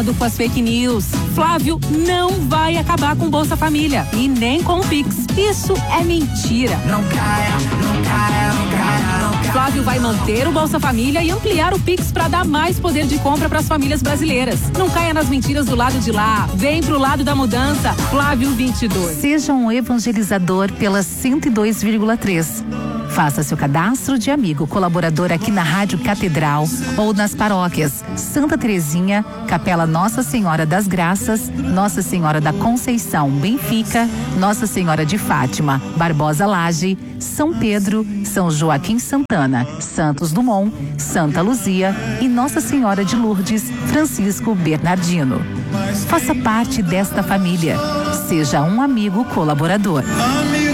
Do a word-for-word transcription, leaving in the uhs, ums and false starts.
Com as fake news. Flávio não vai acabar com Bolsa Família e nem com o Pix. Isso é mentira. Não caia, não caia, não caia, não caia. Flávio vai manter o Bolsa Família e ampliar o Pix para dar mais poder de compra para as famílias brasileiras. Não caia nas mentiras do lado de lá. Vem pro lado da mudança. Flávio vinte e dois. Seja um evangelizador pela cento e dois vírgula três. Faça seu cadastro de amigo colaborador aqui na Rádio Catedral ou nas paróquias Santa Terezinha, Capela Nossa Senhora das Graças, Nossa Senhora da Conceição, Benfica, Nossa Senhora de Fátima, Barbosa Laje, São Pedro, São Joaquim Santana, Santos Dumont, Santa Luzia e Nossa Senhora de Lourdes, Francisco Bernardino. Faça parte desta família. Seja um amigo colaborador.